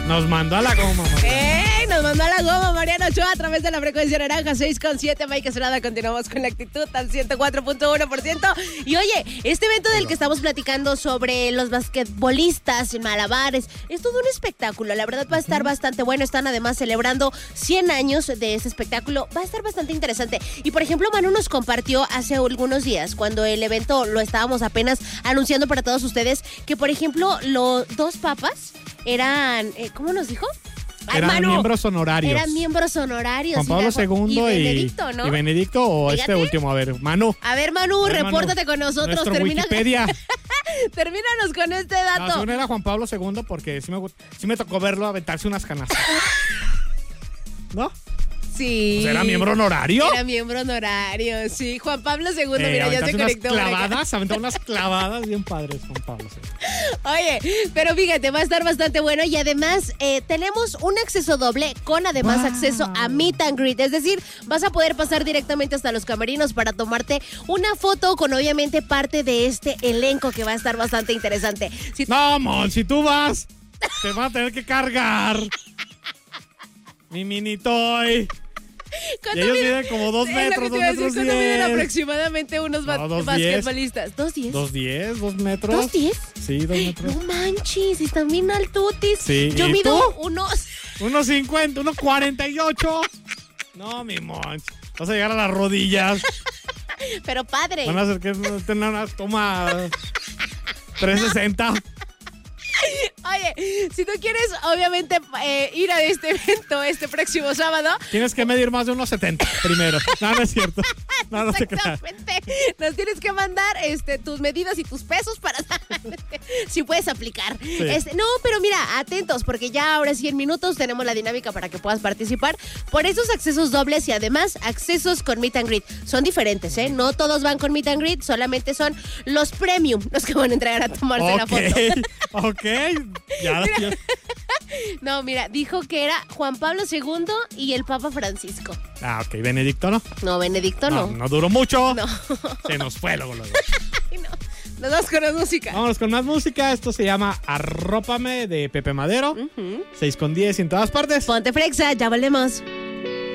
Nos mandó a la goma, Mariana. Nos mandó a la goma Mariana Ochoa a través de la frecuencia naranja 6.7. Mike Estrada, continuamos con la actitud al 104.1%. Y oye, este evento del que estamos platicando sobre los basquetbolistas en malabares es todo un espectáculo. La verdad va a estar bastante bueno. Están además celebrando 100 años de ese espectáculo. Va a estar bastante interesante. Y por ejemplo, Manu nos compartió hace algunos días, cuando el evento lo estábamos apenas anunciando para todos ustedes, que por ejemplo los dos papas eran, ¿cómo nos dijo? Eran miembros honorarios. Eran miembros honorarios. Juan Pablo II y Benedicto, ¿no? Y Benedicto o Fíjate. este último. A ver, Manu. A ver, Manu, repórtate con nosotros. Wikipedia. Termínanos con este dato. No, según era Juan Pablo II porque sí me tocó verlo aventarse unas canastas. ¿No? Sí. Pues era miembro honorario. Era miembro honorario, sí. Juan Pablo II, mira, ya se conectó. Aventó unas clavadas bien padres, Juan Pablo II. Oye, pero fíjate, va a estar bastante bueno y además tenemos un acceso doble con además acceso a Meet and Greet. Es decir, vas a poder pasar directamente hasta los camerinos para tomarte una foto con obviamente parte de este elenco que va a estar bastante interesante. No, Mon, si tú vas, te van a tener que cargar. Mi mini toy. Y ellos miden como 2 metros, 2 metros 10. ¿Cuánto miden aproximadamente unos basquetbolistas? ¿2.10? 2.10, 2 metros. ¿2.10? Sí, 2 metros. No manches, están bien altutis. Sí. Yo mido unos 1.50, 1.48. No, mi monch. Vas a llegar a las rodillas. Pero padre. Van a hacer que tengan una toma 360. Oye, si tú quieres, obviamente, ir a este evento este próximo sábado. Tienes que medir más de 1.70 primero. No es cierto. No te creas. Exactamente. Nos tienes que mandar tus medidas y tus pesos para saber si puedes aplicar. Sí. No, pero mira, atentos, porque ya ahora sí en minutos tenemos la dinámica para que puedas participar por esos accesos dobles y además accesos con Meet and Greet. Son diferentes, ¿eh? No todos van con Meet and Greet, solamente son los premium los que van a entregar a tomarse la foto. Ok. Ya. No, mira, dijo que era Juan Pablo II y el Papa Francisco. Ah, ok. ¿Benedicto no? No, Benedicto no. No duró mucho. No. Se nos fue luego. Ay, no. Nos vamos con más música. Vámonos con más música. Esto se llama Arrópame de Pepe Madero. 6.10 en todas partes. Ponte frexa, ya volvemos.